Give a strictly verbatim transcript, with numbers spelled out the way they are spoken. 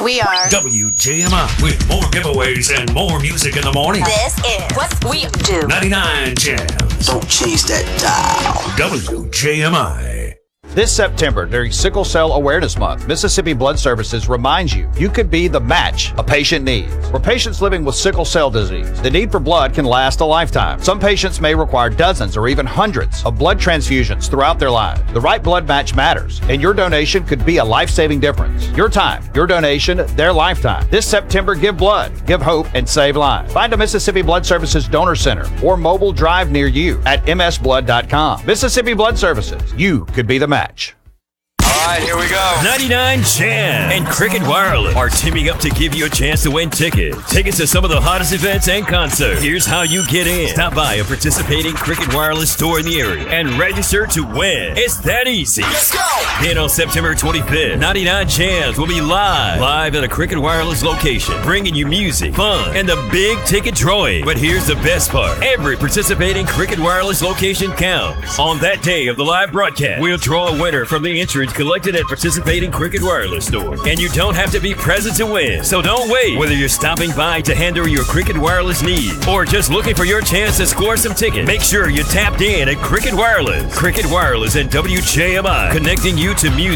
We are W J M I with more giveaways and more music in the morning. This is what we do. ninety-nine Jams. Don't change that dial. W J M I. This September, during Sickle Cell Awareness Month, Mississippi Blood Services reminds you you could be the match a patient needs. For patients living with sickle cell disease, the need for blood can last a lifetime. Some patients may require dozens or even hundreds of blood transfusions throughout their lives. The right blood match matters, and your donation could be a life-saving difference. Your time, your donation, their lifetime. This September, give blood, give hope, and save lives. Find a Mississippi Blood Services donor center or mobile drive near you at m s blood dot com. Mississippi Blood Services, you could be the match. All right, here we go. ninety-nine Jam and Cricket Wireless are teaming up to give you a chance to win tickets. Tickets to some of the hottest events and concerts. Here's how you get in. Stop by a participating Cricket Wireless store in the area and register to win. It's that easy. Let's go. Then on September twenty-fifth, ninety-nine Jams will be live. Live at a Cricket Wireless location, bringing you music, fun, and the big ticket drawing. But here's the best part. Every participating Cricket Wireless location counts. On that day of the live broadcast, we'll draw a winner from the entrance collected at participating Cricket Wireless store. And you don't have to be present to win. So don't wait. Whether you're stopping by to handle your Cricket Wireless needs or just looking for your chance to score some tickets, make sure you're tapped in at Cricket Wireless. Cricket Wireless and W J M I, connecting you to music.